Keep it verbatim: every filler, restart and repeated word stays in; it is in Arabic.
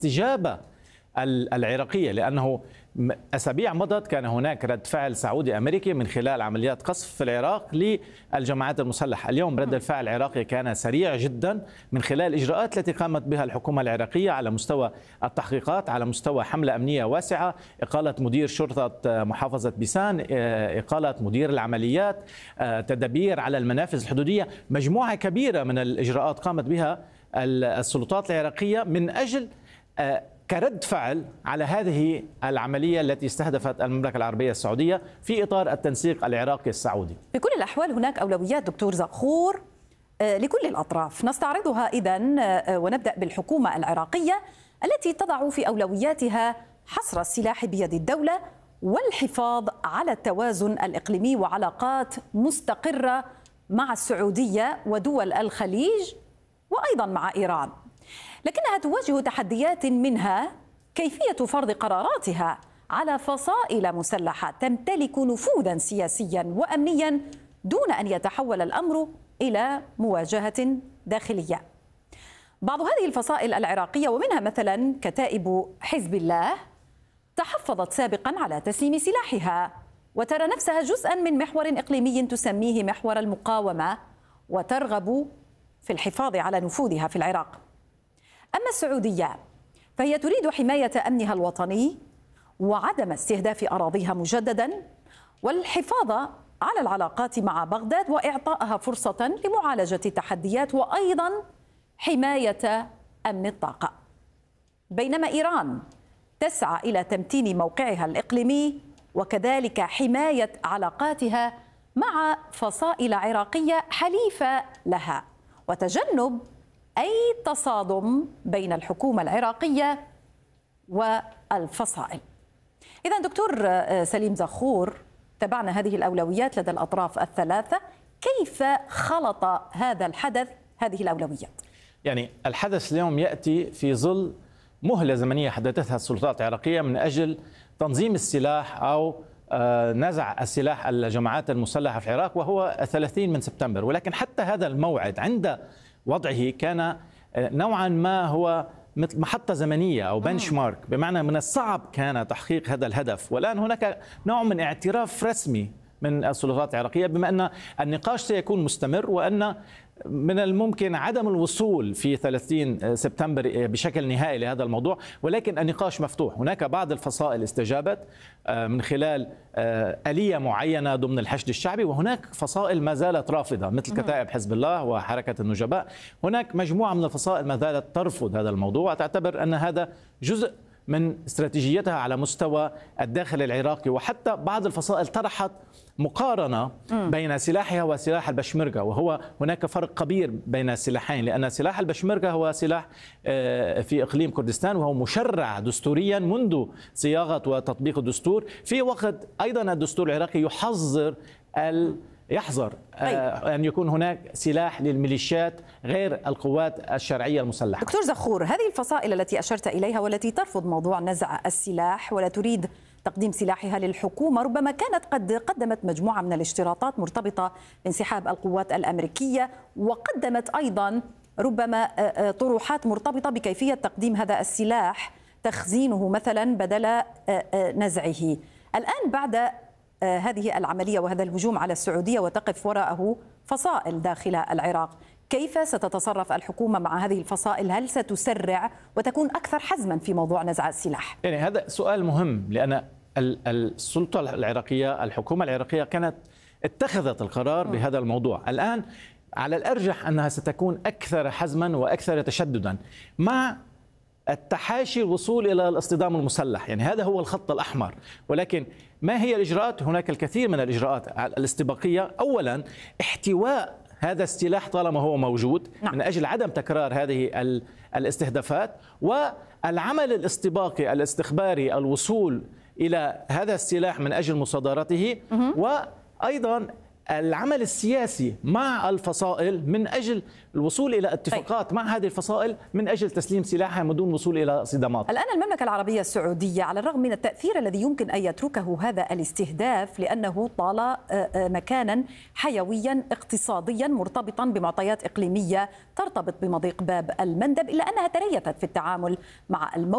الاستجابة العراقية، لأنه أسابيع مضت كان هناك رد فعل سعودي أمريكي من خلال عمليات قصف في العراق للجماعات المسلحة. اليوم رد الفعل العراقي كان سريع جدا من خلال الإجراءات التي قامت بها الحكومة العراقية على مستوى التحقيقات، على مستوى حملة أمنية واسعة، إقالة مدير شرطة محافظة بيسان، إقالة مدير العمليات، تدابير على المنافذ الحدودية، مجموعة كبيرة من الإجراءات قامت بها السلطات العراقية من أجل كرد فعل على هذه العملية التي استهدفت المملكة العربية السعودية في إطار التنسيق العراقي السعودي. بكل الأحوال هناك أولويات دكتور زغخور لكل الأطراف، نستعرضها إذن ونبدأ بالحكومة العراقية التي تضع في أولوياتها حصر السلاح بيد الدولة والحفاظ على التوازن الإقليمي وعلاقات مستقرة مع السعودية ودول الخليج وأيضا مع إيران، لكنها تواجه تحديات منها كيفية فرض قراراتها على فصائل مسلحة تمتلك نفوذا سياسيا وأمنيا دون أن يتحول الأمر إلى مواجهة داخلية. بعض هذه الفصائل العراقية ومنها مثلا كتائب حزب الله تحفظت سابقا على تسليم سلاحها وترى نفسها جزءا من محور إقليمي تسميه محور المقاومة وترغب في الحفاظ على نفوذها في العراق. أما السعودية فهي تريد حماية أمنها الوطني وعدم استهداف أراضيها مجددا والحفاظ على العلاقات مع بغداد وإعطائها فرصة لمعالجة التحديات وأيضا حماية أمن الطاقة، بينما إيران تسعى إلى تمتين موقعها الإقليمي وكذلك حماية علاقاتها مع فصائل عراقية حليفة لها وتجنب أي تصادم بين الحكومة العراقية والفصائل. إذا دكتور سليم زغخور، تابعنا هذه الأولويات لدى الأطراف الثلاثة، كيف خلط هذا الحدث هذه الأولويات؟ يعني الحدث اليوم يأتي في ظل مهلة زمنية حددتها السلطات العراقية من أجل تنظيم السلاح أو نزع السلاح الجماعات المسلحة في العراق، وهو ثلاثين من سبتمبر، ولكن حتى هذا الموعد عند وضعه كان نوعا ما هو مثل محطة زمنية أو بنش مارك، بمعنى من الصعب كان تحقيق هذا الهدف. والآن هناك نوع من اعتراف رسمي من السلطات العراقية بما أن النقاش سيكون مستمر وأن من الممكن عدم الوصول في ثلاثين سبتمبر بشكل نهائي لهذا الموضوع، ولكن النقاش مفتوح. هناك بعض الفصائل استجابت من خلال آلية معينة ضمن الحشد الشعبي، وهناك فصائل ما زالت رافضة مثل كتائب حزب الله وحركة النجباء. هناك مجموعة من الفصائل ما زالت ترفض هذا الموضوع وتعتبر أن هذا جزء من استراتيجيتها على مستوى الداخل العراقي، وحتى بعض الفصائل طرحت مقارنة بين سلاحها وسلاح البشمركة، وهو هناك فرق كبير بين السلاحين، لأن سلاح البشمركة هو سلاح في إقليم كردستان وهو مشرع دستوريا منذ صياغة وتطبيق الدستور، في وقت أيضا الدستور العراقي يحظر ال يحظر أن يكون هناك سلاح للميليشيات غير القوات الشرعية المسلحة. دكتور زغخور، هذه الفصائل التي أشرت إليها والتي ترفض موضوع نزع السلاح ولا تريد تقديم سلاحها للحكومة ربما كانت قد قدمت مجموعة من الاشتراطات مرتبطة بانسحاب القوات الأمريكية، وقدمت أيضا ربما طروحات مرتبطة بكيفية تقديم هذا السلاح، تخزينه مثلا بدل نزعه. الآن بعد هذه العملية وهذا الهجوم على السعودية وتقف وراءه فصائل داخل العراق، كيف ستتصرف الحكومة مع هذه الفصائل؟ هل ستسرع وتكون أكثر حزما في موضوع نزع السلاح؟ يعني هذا سؤال مهم، لأن السلطة العراقية الحكومة العراقية كانت اتخذت القرار بهذا الموضوع. الآن على الأرجح أنها ستكون أكثر حزما وأكثر تشددا مع التحاشي الوصول إلى الاصطدام المسلح. يعني هذا هو الخط الأحمر، ولكن ما هي الإجراءات؟ هناك الكثير من الإجراءات الاستباقية. أولا احتواء هذا السلاح طالما هو موجود من أجل عدم تكرار هذه الاستهدافات، والعمل الاستباقي الاستخباري الوصول إلى هذا السلاح من أجل مصادرته، وأيضا العمل السياسي مع الفصائل من أجل الوصول إلى اتفاقات طيب. مع هذه الفصائل من أجل تسليم سلاحها من دون وصول إلى صدامات. الآن المملكة العربية السعودية على الرغم من التأثير الذي يمكن أن يتركه هذا الاستهداف لأنه طال مكانا حيويا اقتصاديا مرتبطا بمعطيات إقليمية ترتبط بمضيق باب المندب، إلا أنها تريثت في التعامل مع الموقف